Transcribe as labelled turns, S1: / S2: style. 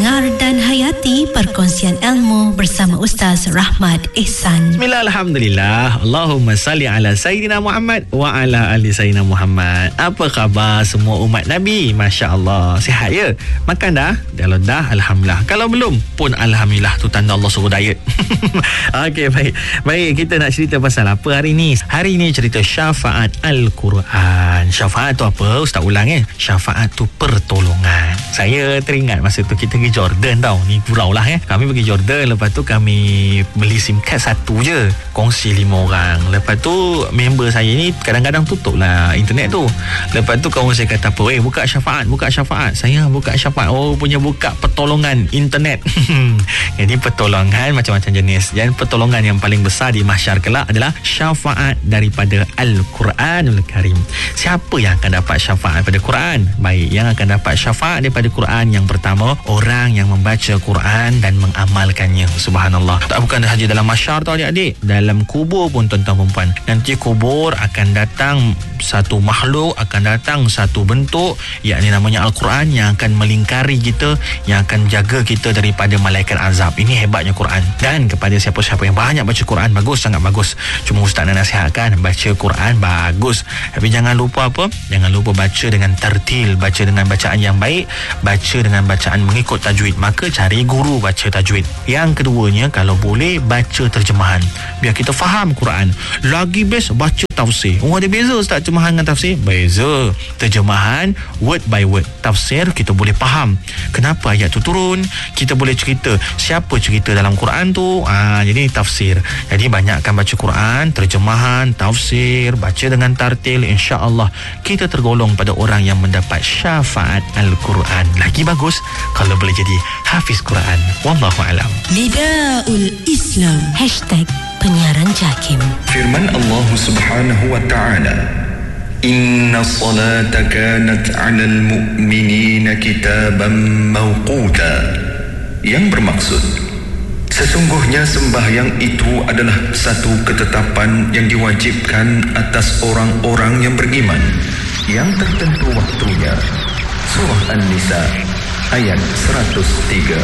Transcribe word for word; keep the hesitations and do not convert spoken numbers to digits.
S1: dengar dan hayati perkongsian ilmu bersama Ustaz Rahmat Ehsan.
S2: Bismillah, alhamdulillah. Allahumma salli ala Sayyidina Muhammad wa ala ali Sayyidina Muhammad. Apa khabar semua umat Nabi? Masya Allah. Sihat ya? Makan dah? Kalau dah, alhamdulillah. Kalau belum pun alhamdulillah, tu tanda Allah suruh diet. Okey, baik. Baik, kita nak cerita pasal apa hari ni? Hari ni cerita syafaat Al-Quran. Syafaat tu apa? Ustaz ulang ya. Syafaat tu pertolongan. Saya teringat masa tu kita pergi Jordan tau. Ni gurau lah ya. Kami pergi Jordan. Lepas tu kami beli SIM card satu je. Kongsi lima orang. Lepas tu member saya ni kadang-kadang tutup lah internet tu. Lepas tu kawan saya kata apa? Eh, buka syafaat. Buka syafaat. Saya buka syafaat. Oh, punya buka pertolongan internet. Jadi pertolongan macam-macam jenis. Dan pertolongan yang paling besar di mahsyar kelak adalah syafaat daripada Al-Quranul Karim. Siapa yang akan dapat syafaat daripada Quran? Baik, yang akan dapat syafaat daripada Quran yang pertama, orang yang membaca Quran dan mengamalkannya. Subhanallah. Tak bukan sahaja dalam mahsyar tau adik-adik, dalam kubur pun tuan-tuan perempuan. Nanti kubur akan datang satu makhluk, akan datang satu bentuk, yakni namanya Al-Quran, yang akan melingkari kita, yang akan jaga kita daripada malaikat azab. Ini hebatnya Quran. Dan kepada siapa-siapa yang banyak baca Quran, bagus, sangat bagus. Cuma Ustaz nak nasihatkan, baca Quran bagus, tapi jangan lupa apa? Jangan lupa baca dengan tartil, baca dengan bacaan yang baik, baca dengan bacaan mengikut tajwid. Maka cari guru baca tajwid. Yang keduanya, kalau boleh baca terjemahan, biar kita faham Quran. Lagi best baca tafsir. Oh, ada beza Ustaz terjemahan dengan tafsir? Beza. Terjemahan word by word, tafsir kita boleh faham kenapa ayat tu turun, kita boleh cerita siapa cerita dalam Quran tu. Ah, jadi tafsir. Jadi banyakkan baca Quran, terjemahan, tafsir, baca dengan tartil, insya-Allah kita tergolong pada orang yang mendapat syafaat Al-Quran. Lagi bagus kalau boleh jadi hafiz Quran. Wallahu alam.
S1: Nidaul Islam Hashtag Penyiaran Jakim.
S3: Firman Allah Subhanahu wa ta'ala, Inna salata kanat 'alal mu'minina kitaban mawquta, yang bermaksud sesungguhnya sembahyang itu adalah satu ketetapan yang diwajibkan atas orang-orang yang beriman, yang tertentu waktunya. Surah An-Nisa ayat seratus tiga.